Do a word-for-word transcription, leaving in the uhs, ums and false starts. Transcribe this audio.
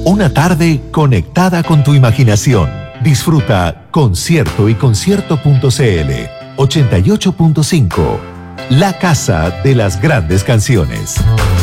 Una tarde conectada con tu imaginación. Disfruta Concierto y Concierto punto cl ochenta y ocho punto cinco. La casa de las grandes canciones.